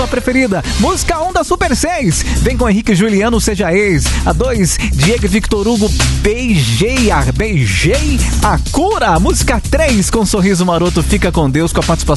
sua preferida. Música 1 da Super 6. Vem com Henrique e Juliano, Seja Ex. A 2, Diego e Victor Hugo, Beijei a Cura. Música 3, com Sorriso Maroto, Fica com Deus, com a participação